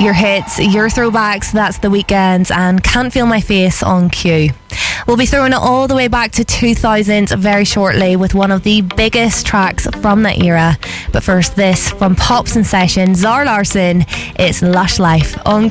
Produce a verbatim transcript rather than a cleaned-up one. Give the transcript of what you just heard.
Your hits, your throwbacks, that's The Weeknd and Can't Feel My Face on Q. We'll be throwing it all the way back to two thousand very shortly with one of the biggest tracks from that era. But first, this from Pops in Session, Zara Larsson, it's Lush Life on Q.